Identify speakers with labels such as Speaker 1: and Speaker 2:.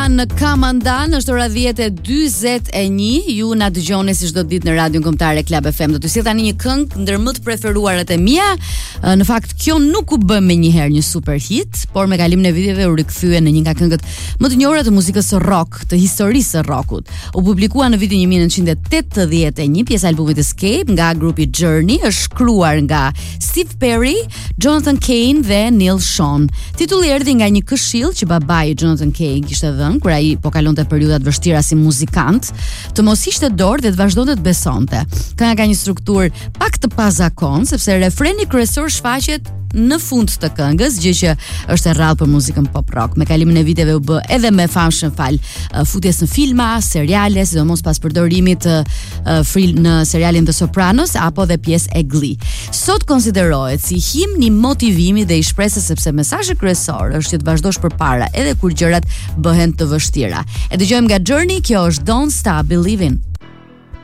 Speaker 1: në Kamandan, është ora 10:41. Ju na dëgjoni si çdo ditë në Radion Kombëtare Club FM. Do t'ju sjell tani një këngë ndër më të preferuarat e mia. Në fakt kjo nuk u bë më njëherë një super hit, por me kalimin e viteve u rikthye në një nga këngët më të njohura të muzikës së rock, të historisë së rockut. U publikua në vitin 1981, pjesë e albumit Escape nga grupi Journey, është shkruar nga Steve Perry, Jonathan Cain dhe Neil Schon. Titulli erdhi nga një këshill që babai Jonathan Cain kishte dhënë kur ai po kalonte periudhat vështira si muzikant, të mos hiqte dorë dhe të vazhdonte të besonte. Kënga ka një strukturë pak të pazakon, sepse refreni kryesor shfaqet në fund të këngës, gjë që është e rrallë për muzikën pop rock. Me kalimin e viteve u bë edhe më famshëm fal futjes në filma, seriale, sidomos pas përdorimit në serialin The Sopranos apo dhe pjesë e Glee. Sot konsiderohet si himn i motivimit dhe i shpresës, sepse mesazhi kryesor është që të vazhdosh përpara edhe kur gjërat bëhen të vështira. E dëgjojmë nga Journey, kjo është Don't Stop Believing.